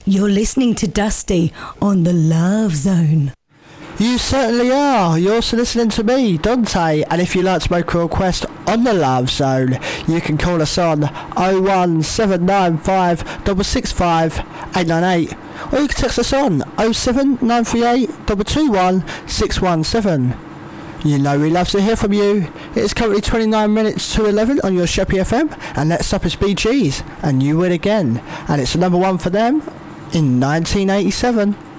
You're listening to Dusty on the Love Zone. You certainly are. You're also listening to me, Dante, and if you'd like to make a request on the Love Zone, you can call us on 01795 665 898, or you can text us on 07938 221 617. You know we love to hear from you. It's currently 29 minutes to 11 on your Sheppy FM, and next up is Bee Gees, and You Win Again, and it's the number one for them in 1987.